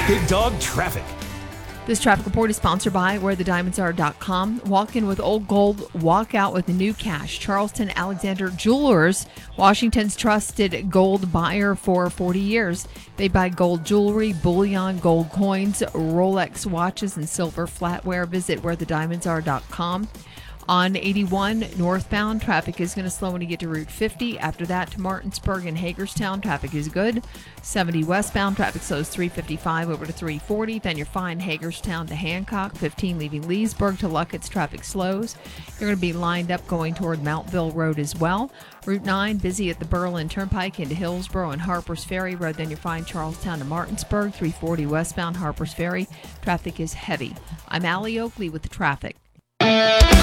Big Dog Traffic. This traffic report is sponsored by wherethediamondsare.com. Walk in with old gold, walk out with new cash. Charleston Alexander Jewelers, Washington's trusted gold buyer for 40 years. They buy gold jewelry, bullion, gold coins, Rolex watches, and silver flatware. Visit wherethediamondsare.com. On 81 northbound, traffic is going to slow when you get to Route 50. After that, to Martinsburg and Hagerstown, traffic is good. 70 westbound, traffic slows 355 over to 340. Then you're fine Hagerstown to Hancock. 15 leaving Leesburg to Luckett's, traffic slows. You're going to be lined up going toward Mountville Road as well. Route 9, busy at the Berlin Turnpike into Hillsborough and Harpers Ferry Road. Then you're fine Charlestown to Martinsburg. 340 westbound, Harpers Ferry. Traffic is heavy. I'm Allie Oakley with the traffic.